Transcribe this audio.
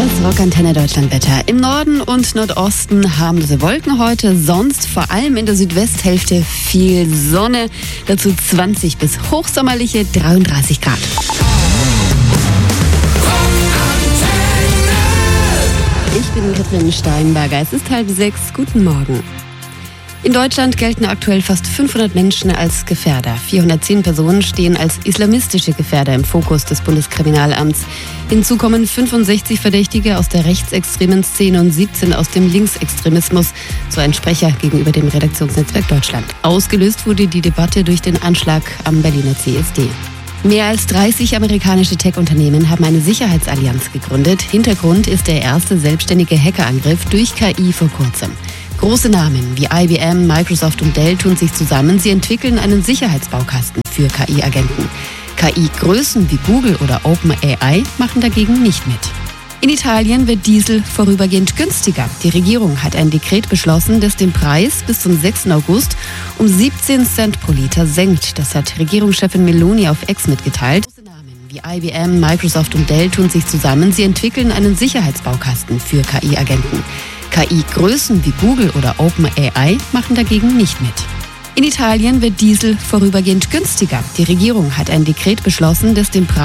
Das Rockantenne Deutschlandwetter. Im Norden und Nordosten haben sie Wolken heute, sonst vor allem in der Südwesthälfte viel Sonne. Dazu 20 bis hochsommerliche 33 Grad. Ich bin Katrin Steinberger. Es ist 5:30. Guten Morgen. In Deutschland gelten aktuell fast 500 Menschen als Gefährder. 410 Personen stehen als islamistische Gefährder im Fokus des Bundeskriminalamts. Hinzu kommen 65 Verdächtige aus der rechtsextremen Szene und 17 aus dem Linksextremismus, so ein Sprecher gegenüber dem Redaktionsnetzwerk Deutschland. Ausgelöst wurde die Debatte durch den Anschlag am Berliner CSD. Mehr als 30 amerikanische Tech-Unternehmen haben eine Sicherheitsallianz gegründet. Hintergrund ist der erste selbstständige Hackerangriff durch KI vor kurzem. Große Namen wie IBM, Microsoft und Dell tun sich zusammen. Sie entwickeln einen Sicherheitsbaukasten für KI-Agenten. KI-Größen wie Google oder OpenAI machen dagegen nicht mit. In Italien wird Diesel vorübergehend günstiger. Die Regierung hat ein Dekret beschlossen, das den Preis bis zum 6. August um 17 Cent pro Liter senkt. Das hat Regierungschefin Meloni auf X mitgeteilt. Große Namen wie IBM, Microsoft und Dell tun sich zusammen. Sie entwickeln einen Sicherheitsbaukasten für KI-Agenten. KI-Größen wie Google oder OpenAI machen dagegen nicht mit. In Italien wird Diesel vorübergehend günstiger. Die Regierung hat ein Dekret beschlossen, das den Preis